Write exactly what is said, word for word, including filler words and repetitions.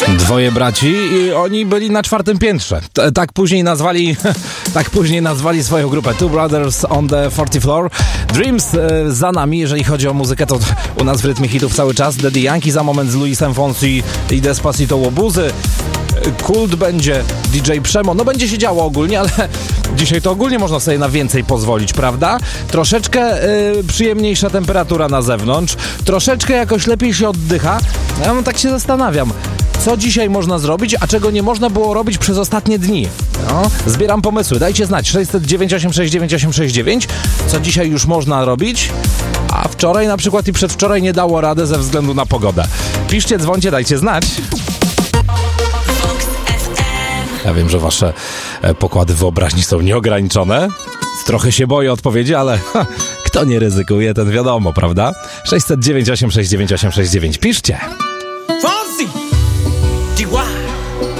Dwoje braci i oni byli na czwartym piętrze. T- tak później nazwali tak później nazwali swoją grupę. Two Brothers on the forty floor. Dreams e, za nami, jeżeli chodzi o muzykę, to u nas w rytmie hitów cały czas. Daddy Yankee za moment z Luisem Fonsi i Despacito Łobuzy. Kult będzie, D J Przemo. No będzie się działo ogólnie, ale dzisiaj to ogólnie można sobie na więcej pozwolić, prawda? Troszeczkę y, przyjemniejsza temperatura na zewnątrz, troszeczkę jakoś lepiej się oddycha. Ja no, tak się zastanawiam, co dzisiaj można zrobić, a czego nie można było robić przez ostatnie dni. No, zbieram pomysły, dajcie znać. sześć zero dziewięć osiem sześć dziewięć osiem sześć dziewięć. Co dzisiaj już można robić, a wczoraj na przykład i przedwczoraj nie dało rady ze względu na pogodę. Piszcie, dzwońcie, dajcie znać. Ja wiem, że wasze pokłady wyobraźni są nieograniczone. Trochę się boję odpowiedzi, ale ha, kto nie ryzykuje, ten wiadomo, prawda? sześć zero dziewięć osiem sześć dziewięć osiem sześć dziewięć. Piszcie.